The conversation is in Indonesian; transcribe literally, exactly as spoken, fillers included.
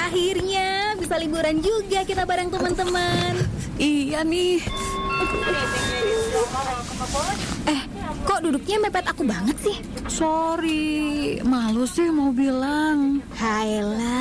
akhirnya bisa liburan juga kita bareng teman-teman. Iya nih. Eh, kok duduknya mepet aku banget sih? Sorry, malu sih mau bilang. Haelah.